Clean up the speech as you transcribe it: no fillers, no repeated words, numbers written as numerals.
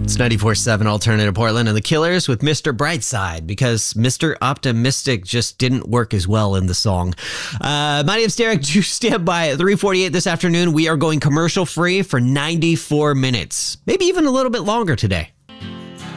It's 94.7 Alternative Portland and the Killers with Mr. Brightside, because Mr. Optimistic just didn't work as well in the song. My name's Derek. Do stand by at 3:48 this afternoon. We are going commercial free for 94 minutes, maybe even a little bit longer today.